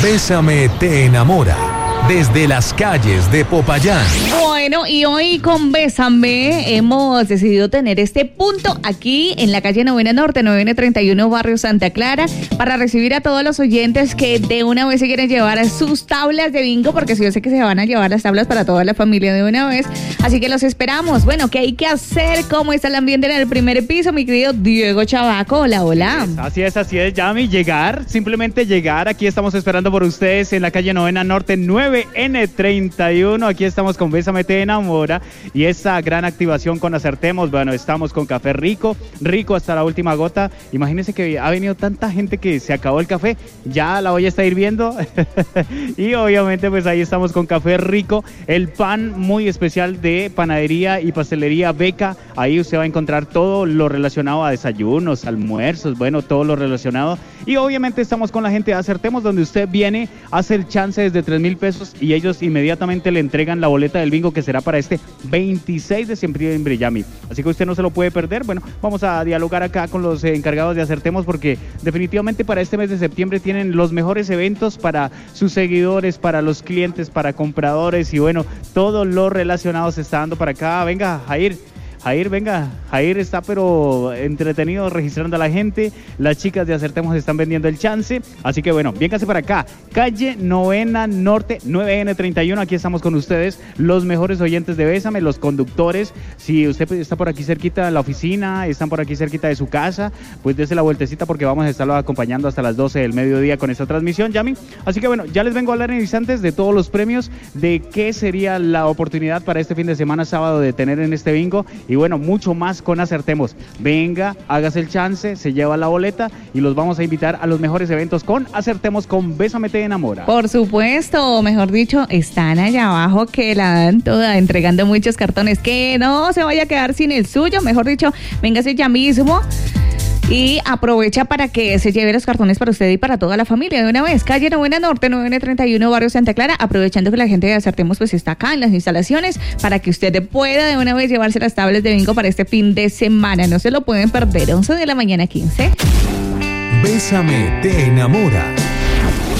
Bésame te enamora. Desde las calles de Popayán. Bueno, y hoy con Bésame hemos decidido tener este punto aquí en la calle Novena Norte, 9N31, barrio Santa Clara, para recibir a todos los oyentes que de una vez se quieren llevar sus tablas de bingo, porque sí, yo sé que se van a llevar las tablas para toda la familia de una vez, así que los esperamos. Bueno, ¿qué hay que hacer? ¿Cómo está el ambiente en el primer piso, mi querido Diego Chavaco? Hola, hola. Así es, Yami, simplemente llegar, aquí estamos esperando por ustedes en la calle Novena Norte, 9N31, aquí estamos con Bésame te enamora y esta gran activación con Acertemos. Bueno, estamos con café rico hasta la última gota. Imagínense que ha venido tanta gente que se acabó el café, ya la olla está hirviendo y obviamente pues ahí estamos con café rico, el pan muy especial de panadería y pastelería Beca. Ahí usted va a encontrar todo lo relacionado a desayunos, almuerzos, bueno, todo lo relacionado. Y obviamente estamos con la gente de Acertemos, donde usted viene, hace el chance desde 3,000 pesos y ellos inmediatamente le entregan la boleta del bingo que será para este 26 de septiembre, Yami. Así que usted no se lo puede perder. Bueno, vamos a dialogar acá con los encargados de Acertemos, porque definitivamente para este mes de septiembre tienen los mejores eventos para sus seguidores, para los clientes, para compradores y bueno, todo lo relacionado se está dando para acá. Venga, Jair está pero entretenido registrando a la gente. Las chicas de Acertemos están vendiendo el chance. Así que bueno, véngase para acá. Calle Novena Norte, 9N31. Aquí estamos con ustedes, los mejores oyentes de Bésame, los conductores. Si usted está por aquí cerquita de la oficina, están por aquí cerquita de su casa, pues dése la vueltecita porque vamos a estarlo acompañando hasta las 12 del mediodía con esta transmisión, Yami. Así que bueno, ya les vengo a hablar en instantes de todos los premios, de qué sería la oportunidad para este fin de semana sábado de tener en este bingo. Y bueno, mucho más con Acertemos. Venga, hágase el chance, se lleva la boleta y los vamos a invitar a los mejores eventos con Acertemos, con Bésame te enamora. Por supuesto, mejor dicho, están allá abajo que la dan toda, entregando muchos cartones. Que no se vaya a quedar sin el suyo, mejor dicho, véngase ya mismo y aprovecha para que se lleve los cartones para usted y para toda la familia de una vez. Calle Novena Norte, 9N31, barrio Santa Clara, aprovechando que la gente de Acertemos pues está acá en las instalaciones para que usted pueda de una vez llevarse las tablas de bingo para este fin de semana. No se lo pueden perder, 11 de la mañana 15. Bésame te enamora.